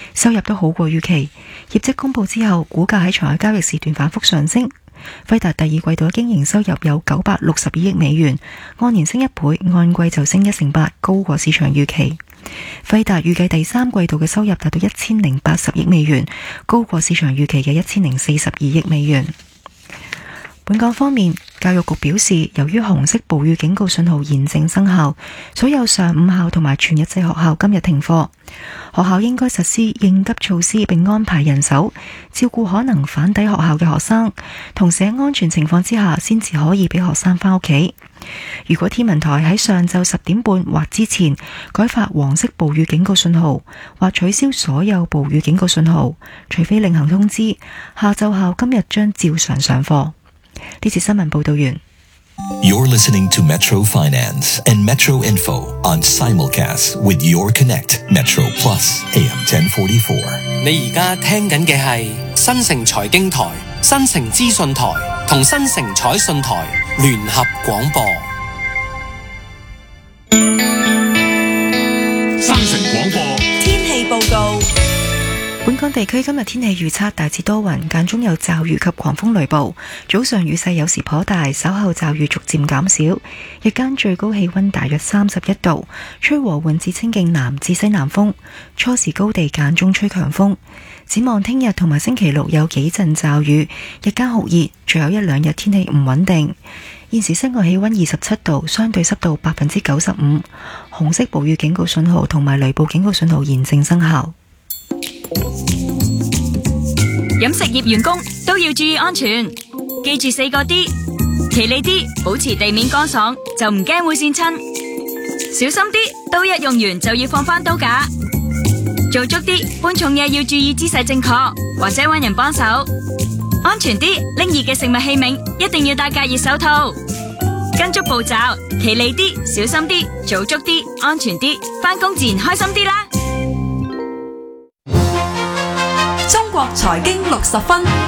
收入都好過預期。業績公布之後，股價喺場外交易時段反覆上升。輝達第二季度嘅經營收入有962億美元，按年升1倍，按季就升1成8，高過市場預期。輝達預計第三季度嘅收入達到1080億美元，高過市場預期嘅1042億美元。本港方面，教育局表示，由於紅色暴雨警告信號現正生效，所有上午校同埋全日制學校今日停課。學校應該實施應急措施，並安排人手照顧可能返抵學校嘅學生，同時喺安全情況之下先至可以俾學生返屋企。如果天文台喺上晝10點半或之前改發黃色暴雨警告信號，或取消所有暴雨警告信號，除非另行通知，下晝校今日將照常上課。呢次新聞報道完。 You're listening to Metro Finance and Metro Info on simulcast with Your Connect Metro Plus AM 1044。 你而家聽緊嘅係新城財經台、新城資訊台同新城彩訊台聯合廣播。 新城廣播天氣報告。 本港地區今日天氣預測大致多雲，間中有驟雨及狂風雷暴，早上雨勢有時頗大，稍後驟雨逐漸減少。日間最高氣溫大約31度，吹和緩至清勁南至西南風，初時高地間中吹強風。展望聽日同埋星期六有幾陣驟雨，日間酷熱，最後一兩日天氣唔穩定。現時室外氣溫27度，相對濕度95%，紅色暴雨警告信號同埋雷暴警告信號現正生效。 飲食業員工都要注意安全，記住4個D，企理啲，保持地面乾爽，就唔驚會跣親；小心啲，刀一用完就要放返刀架；做足啲，搬重嘢要注意姿勢正確，或者搵人幫手；安全啲，拎熱嘅食物器皿一定要戴隔熱手套。跟足步驟，企理啲，小心啲，做足啲，安全啲，返工自然開心啲啦。 中國財經60分。